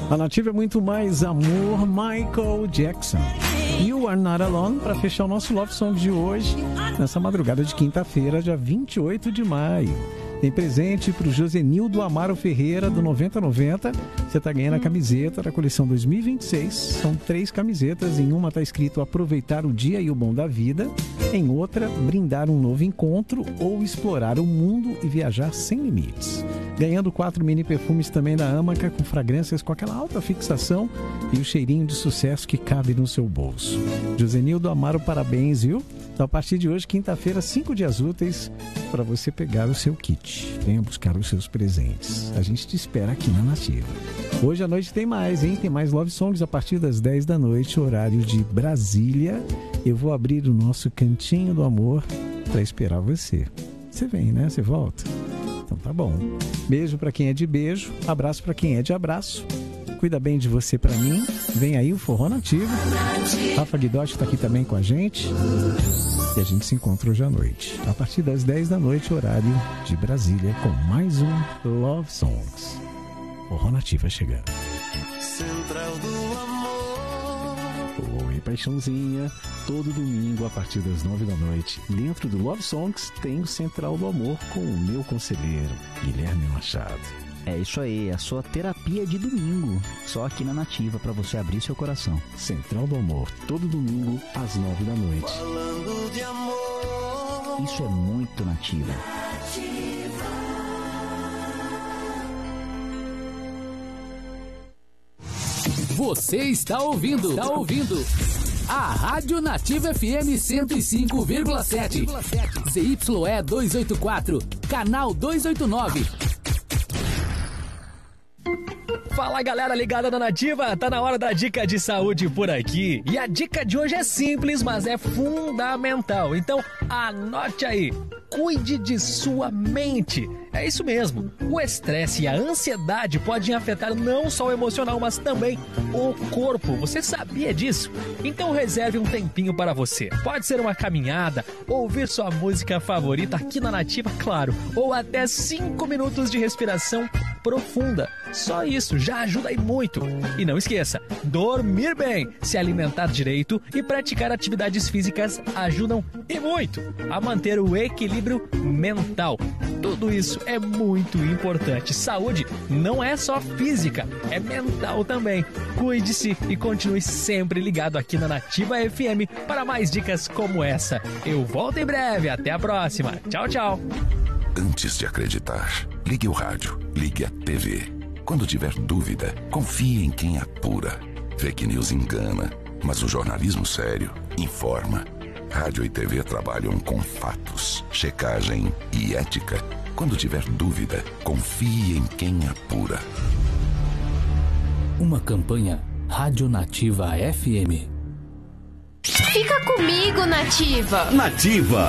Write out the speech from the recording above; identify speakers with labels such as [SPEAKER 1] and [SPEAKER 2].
[SPEAKER 1] A Nativa é muito mais amor, Michael Jackson. You Are Not Alone, para fechar o nosso Love Song de hoje, nessa madrugada de quinta-feira, dia 28 de maio. Tem presente para o Josenildo Amaro Ferreira, do 9090. Você está ganhando a camiseta da coleção 2026. São 3 camisetas. Em uma está escrito aproveitar o dia e o bom da vida. Em outra, brindar um novo encontro ou explorar o mundo e viajar sem limites. Ganhando 4 mini perfumes também da Amaca, com fragrâncias com aquela alta fixação e o cheirinho de sucesso que cabe no seu bolso. Josenildo Amaro, parabéns, viu? Então, a partir de hoje, quinta-feira, 5 dias úteis para você pegar o seu kit. Venha buscar os seus presentes. A gente te espera aqui na Nativa. Hoje à noite tem mais, hein? Tem mais Love Songs a partir das 10 da noite, horário de Brasília. Eu vou abrir o nosso cantinho do amor para esperar você. Você vem, né? Você volta? Então tá bom. Beijo para quem é de beijo, abraço para quem é de abraço. Cuida bem de você para mim. Vem aí o Forró Nativo. Rafa Guidotti está aqui também com a gente. E a gente se encontra hoje à noite, a partir das 10 da noite, horário de Brasília, com mais um Love Songs. Forró Nativa chegando.
[SPEAKER 2] Central do Amor.
[SPEAKER 1] Oi, paixãozinha. Todo domingo, a partir das 9 da noite, dentro do Love Songs, tem o Central do Amor com o meu conselheiro, Guilherme Machado.
[SPEAKER 3] É isso aí, a sua terapia de domingo. Só aqui na Nativa para você abrir seu coração.
[SPEAKER 1] Central do Amor, todo domingo às 9 da noite.
[SPEAKER 2] Falando de amor.
[SPEAKER 3] Isso é muito Nativa.
[SPEAKER 4] Você está ouvindo a Rádio Nativa FM 105,7. ZYE 284, canal 289.
[SPEAKER 5] Fala galera ligada na Nativa, tá na hora da dica de saúde por aqui. E a dica de hoje é simples, mas é fundamental. Então anote aí, cuide de sua mente. É isso mesmo, o estresse e a ansiedade podem afetar não só o emocional, mas também o corpo. Você sabia disso? Então reserve um tempinho para você. Pode ser uma caminhada, ouvir sua música favorita aqui na Nativa, claro, ou até 5 minutos de respiração profunda. Só isso já ajuda aí muito. E não esqueça, dormir bem, se alimentar direito e praticar atividades físicas ajudam e muito a manter o equilíbrio mental. Tudo isso é muito importante. Saúde não é só física, é mental também. Cuide-se e continue sempre ligado aqui na Nativa FM para mais dicas como essa. Eu volto em breve, até a próxima. Tchau, tchau.
[SPEAKER 6] Antes de acreditar, ligue o rádio, ligue a TV. Quando tiver dúvida, confie em quem apura. Fake news engana, mas o jornalismo sério informa. Rádio e TV trabalham com fatos, checagem e ética. Quando tiver dúvida, confie em quem apura.
[SPEAKER 4] Uma campanha Rádio Nativa FM.
[SPEAKER 7] Fica comigo, Nativa.
[SPEAKER 8] Nativa.